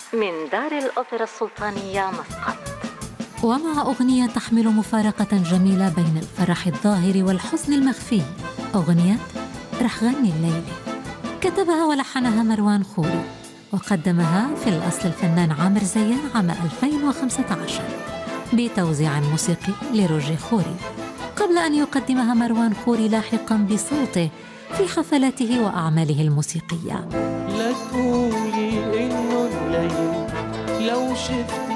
من دار الأوبرا السلطانية مسقط. ومع أغنية تحمل مفارقة جميلة بين الفرح الظاهر والحزن المخفي، أغنية رح غني الليلة، كتبها ولحنها مروان خوري، وقدمها في الأصل الفنان عامر زيان عام 2015 بتوزيع موسيقي لروجي خوري، قبل أن يقدمها مروان خوري لاحقاً بصوته في حفلاته وأعماله الموسيقية. لا تقولي إنه الليل لو شفت